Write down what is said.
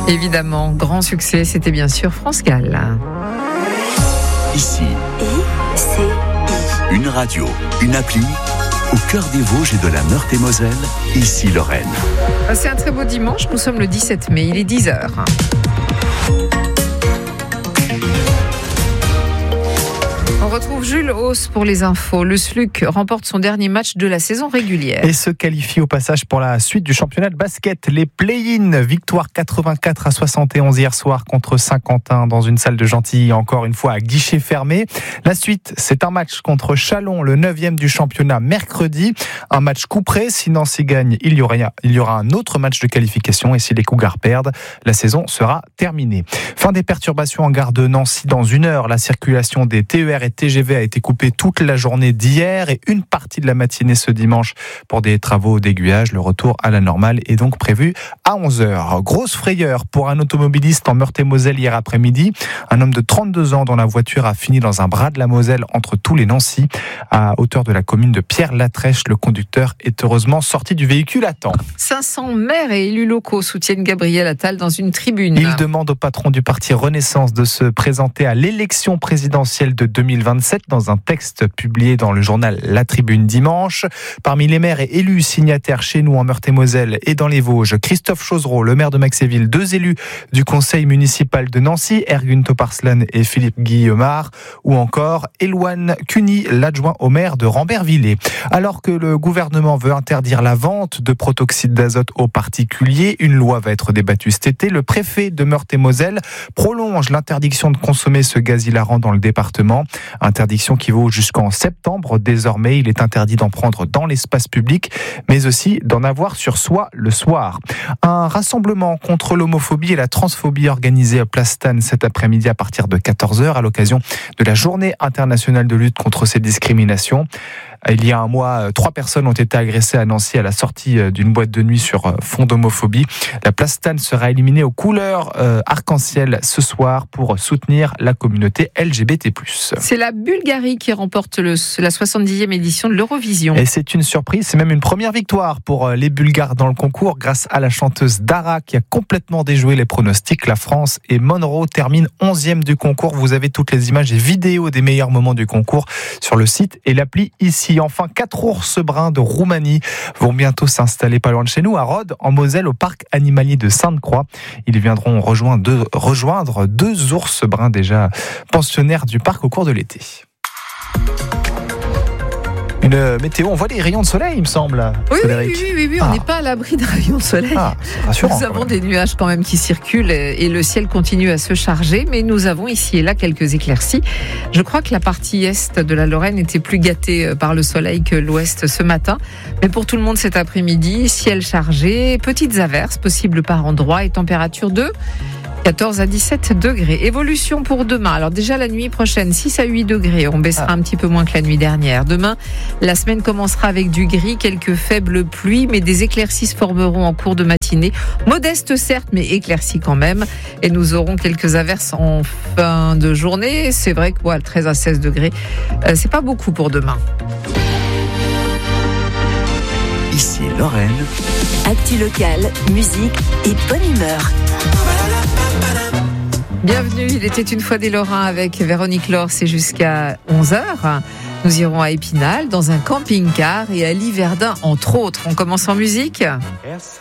Évidemment, grand succès, c'était bien sûr France Gall. Ici, ICI. une radio, une appli, au cœur des Vosges et de la Meurthe-et-Moselle, ici Lorraine. C'est un très beau dimanche, nous sommes le 17 mai, il est 10h. On retrouve Jules Hauss pour les infos. Le SLUC remporte son dernier match de la saison régulière. Et se qualifie au passage pour la suite du championnat de basket. Les play-in, victoire 84-71 hier soir contre Saint-Quentin dans une salle de Gentilly, encore une fois à guichet fermé. La suite, c'est un match contre Châlons, le 9e du championnat, mercredi. Un match couperé, si Nancy gagne, il y aura un autre match de qualification. Et si les Cougars perdent, la saison sera terminée. Fin des perturbations en gare de Nancy dans 1 heure. La circulation des TER et TGV a été coupée toute la journée d'hier et une partie de la matinée ce dimanche pour des travaux d'aiguillage. Le retour à la normale est donc prévu à 11h. Grosse frayeur pour un automobiliste en Meurthe-et-Moselle hier après-midi. Un homme de 32 ans dont la voiture a fini dans un bras de la Moselle entre Toul et Nancy. À hauteur de la commune de Pierre-Latrèche, le conducteur est heureusement sorti du véhicule à temps. 500 maires et élus locaux soutiennent Gabriel Attal dans une tribune. Il demande au patron du parti Renaissance de se présenter à l'élection présidentielle de 2027 dans un texte publié dans le journal La Tribune dimanche. Parmi les maires et élus signataires chez nous en Meurthe-et-Moselle et dans les Vosges, Christophe Chauzereau, le maire de Maxéville, 2 élus du conseil municipal de Nancy, Ergun Toparslan et Philippe Guillemard, ou encore Éloine Cuny, l'adjoint au maire de Rambervillers. Alors que le gouvernement veut interdire la vente de protoxyde d'azote aux particuliers, une loi va être débattue cet été. Le préfet de Meurthe-et-Moselle prolonge l'interdiction de consommer ce gaz hilarant dans le département. Interdiction qui vaut jusqu'en septembre. Désormais, il est interdit d'en prendre dans l'espace public, mais aussi d'en avoir sur soi le soir. Un rassemblement contre l'homophobie et la transphobie organisé à Plastane cet après-midi à partir de 14h à l'occasion de la Journée internationale de lutte contre ces discriminations. Il y a un mois, 3 personnes ont été agressées à Nancy à la sortie d'une boîte de nuit sur fond d'homophobie. La Plastane sera illuminée aux couleurs arc-en-ciel ce soir pour soutenir la communauté LGBT+. C'est la Bulgarie qui remporte la 70e édition de l'Eurovision. Et c'est une surprise, c'est même une première victoire pour les Bulgares dans le concours grâce à la chanteuse Dara qui a complètement déjoué les pronostics. La France et Monroe terminent 11e du concours. Vous avez toutes les images et vidéos des meilleurs moments du concours sur le site et l'appli ici. Enfin, 4 ours bruns de Roumanie vont bientôt s'installer pas loin de chez nous, à Rhodes, en Moselle, au parc animalier de Sainte-Croix. Ils viendront rejoindre 2 ours bruns déjà pensionnaires du parc au cours de l'été. Une météo, on voit des rayons de soleil, il me semble. Oui, on n'est pas à l'abri de rayons de soleil. Rassurant, nous avons des nuages quand même qui circulent et le ciel continue à se charger, mais nous avons ici et là quelques éclaircies. Je crois que la partie est de la Lorraine était plus gâtée par le soleil que l'ouest ce matin. Mais pour tout le monde cet après-midi, ciel chargé, petites averses possibles par endroits et température de 14 à 17 degrés. Évolution pour demain. Alors déjà la nuit prochaine, 6 à 8 degrés. On baissera un petit peu moins que la nuit dernière. Demain, la semaine commencera avec du gris, quelques faibles pluies, mais des éclaircies se formeront en cours de matinée. Modestes certes, mais éclaircies quand même. Et nous aurons quelques averses en fin de journée. C'est vrai que 13 à 16 degrés, c'est pas beaucoup pour demain. Ici Lorraine. Actu locale, musique et bonne humeur. Bienvenue, il était une fois des Lorrains avec Véronique Laure, c'est jusqu'à 11h. Nous irons à Épinal, dans un camping-car et à Liverdun, entre autres. On commence en musique ?